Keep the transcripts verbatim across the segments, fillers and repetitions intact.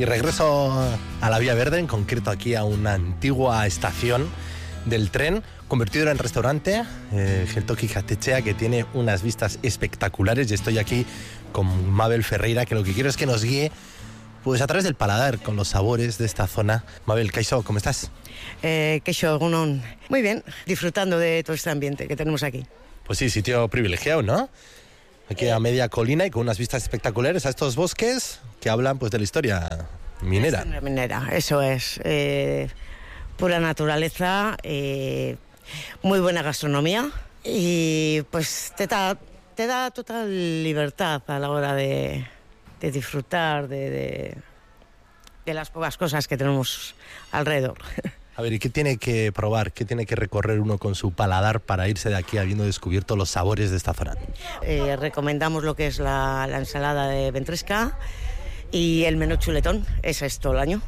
Y regreso a la Vía Verde, en concreto aquí a una antigua estación del tren, convertido en restaurante, eh, Geltoki Jatetxea, que tiene unas vistas espectaculares. Y estoy aquí con Mabel Ferreira, que lo que quiero es que nos guíe pues a través del paladar, con los sabores de esta zona. Mabel, Kaixo, ¿cómo estás? Eh, Kaixo, Egunon. Muy bien, disfrutando de todo este ambiente que tenemos aquí. Pues sí, sitio privilegiado, ¿no? Aquí a media colina y con unas vistas espectaculares a estos bosques que hablan pues de la historia minera. La minera, eso es. Eh, pura naturaleza, eh, muy buena gastronomía y pues te da, te da total libertad a la hora de, de disfrutar de, de, de las pocas cosas que tenemos alrededor. A ver, ¿y qué tiene que probar? ¿Qué tiene que recorrer uno con su paladar para irse de aquí habiendo descubierto los sabores de esta zona? Eh, recomendamos lo que es la, la ensalada de ventresca y el menú chuletón, ese es todo el año.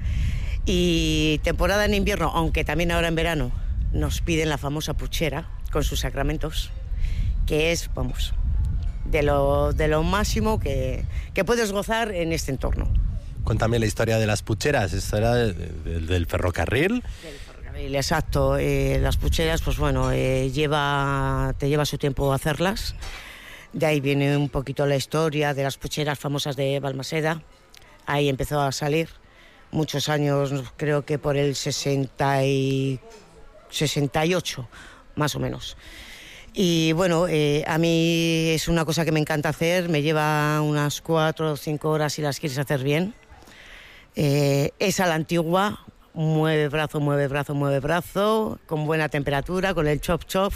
Y temporada en invierno, aunque también ahora en verano, nos piden la famosa puchera con sus sacramentos, que es, vamos, de lo, de lo máximo que, que puedes gozar en este entorno. Cuéntame la historia de las pucheras, ¿esto era de, de, del ferrocarril? Del ferrocarril, exacto. Eh, las pucheras, pues bueno, eh, lleva, te lleva su tiempo hacerlas. De ahí viene un poquito la historia de las pucheras famosas de Balmaseda. Ahí empezó a salir. Muchos años, creo que por el sesenta y ocho, más o menos. Y bueno, eh, a mí es una cosa que me encanta hacer. Me lleva unas cuatro o cinco horas si las quieres hacer bien. Eh, es a la antigua, mueve brazo, mueve brazo, mueve brazo, con buena temperatura, con el chop chop.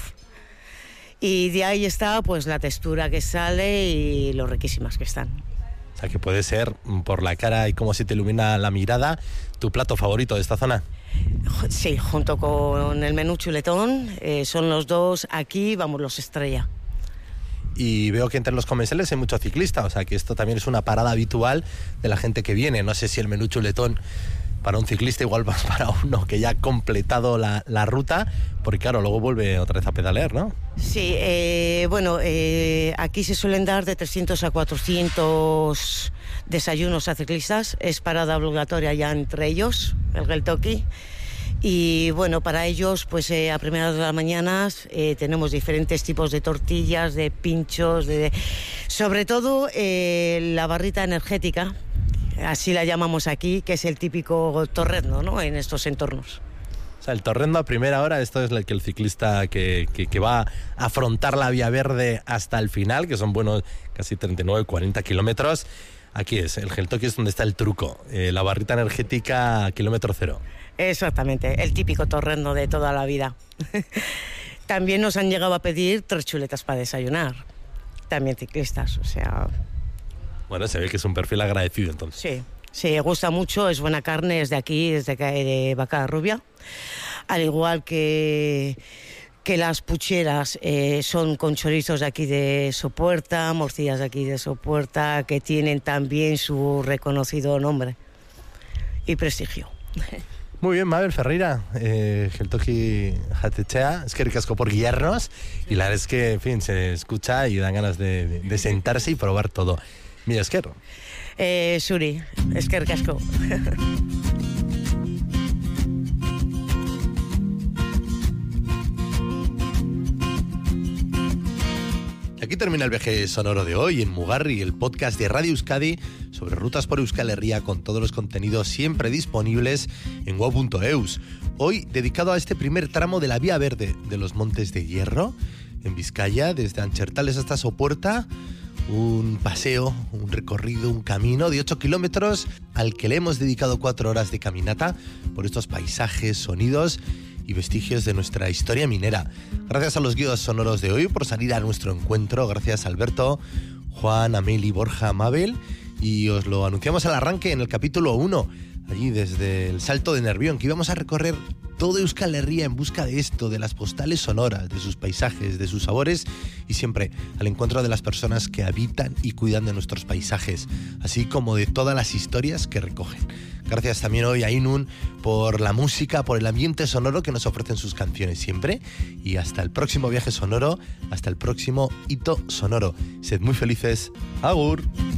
Y de ahí está pues la textura que sale y lo riquísimas que están. O sea, que puede ser, por la cara y cómo se te ilumina la mirada, tu plato favorito de esta zona. Sí, junto con el menú chuletón, eh, son los dos aquí, vamos, los estrella. Y veo que entre los comensales hay mucho ciclista, o sea que esto también es una parada habitual de la gente que viene. No sé si el menú chuletón para un ciclista igual más para uno que ya ha completado la, la ruta, porque claro, luego vuelve otra vez a pedalear, ¿no? Sí, eh, bueno, eh, aquí se suelen dar de trescientos a cuatrocientos desayunos a ciclistas. Es parada obligatoria ya entre ellos, el Geltoki. Y bueno, para ellos, pues eh, a primeras de las mañanas eh, tenemos diferentes tipos de tortillas, de pinchos, de, de sobre todo eh, la barrita energética, así la llamamos aquí, que es el típico torrezno, ¿no?, en estos entornos. O sea, el torrendo a primera hora, esto es el que el ciclista que, que, que va a afrontar la Vía Verde hasta el final, que son buenos casi treinta y nueve, cuarenta kilómetros. Aquí es, el Geltoki es donde está el truco, eh, la barrita energética a kilómetro cero. Exactamente, el típico torrendo de toda la vida. También nos han llegado a pedir tres chuletas para desayunar, también ciclistas, o sea... Bueno, se ve que es un perfil agradecido entonces. Sí, sí, gusta mucho, es buena carne, es de aquí, es de, de vaca rubia. Al igual que, que las pucheras eh, son con chorizos de aquí de Sopuerta, morcillas de aquí de Sopuerta, que tienen también su reconocido nombre y prestigio. Muy bien, Mabel Ferreira, eh, Geltoki Jatetxea, es que ricasco por guiarnos y la verdad es que, en fin, se escucha y dan ganas de, de, de sentarse y probar todo. Mira, esker. Eh, Suri, esker casco. Aquí termina el viaje sonoro de hoy en Mugarri, el podcast de Radio Euskadi sobre rutas por Euskal Herria con todos los contenidos siempre disponibles en wow punto eus. Hoy dedicado a este primer tramo de la Vía Verde de los Montes de Hierro, en Vizcaya, desde Anchertales hasta Sopuerta. Un paseo, un recorrido, un camino de ocho kilómetros al que le hemos dedicado cuatro horas de caminata por estos paisajes, sonidos y vestigios de nuestra historia minera. Gracias a los guías sonoros de hoy por salir a nuestro encuentro. Gracias a Alberto, Juan, Ameli, Borja, Mabel. Y os lo anunciamos al arranque en el capítulo uno, allí desde el Salto de Nervión, que íbamos a recorrer todo Euskal Herria en busca de esto, de las postales sonoras, de sus paisajes, de sus sabores y siempre al encuentro de las personas que habitan y cuidan de nuestros paisajes, así como de todas las historias que recogen. Gracias también hoy a Inun por la música, por el ambiente sonoro que nos ofrecen sus canciones siempre. Y hasta el próximo viaje sonoro, hasta el próximo hito sonoro. Sed muy felices. Agur.